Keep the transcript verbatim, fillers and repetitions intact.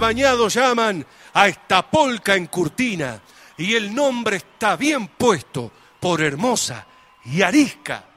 bañado llaman a esta polca en Curtina, y el nombre está bien puesto por hermosa y arisca.